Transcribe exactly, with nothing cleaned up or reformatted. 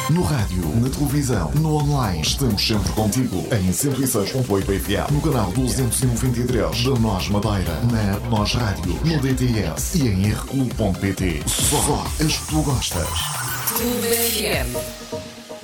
No rádio, na televisão, no online, estamos sempre contigo. Em cento e seis ponto oito F M, no canal duzentos e noventa e três da Nós Madeira, na Nós Rádio, no D T S e em R Q ponto P T. Só as que tu gostas. Tudo F M.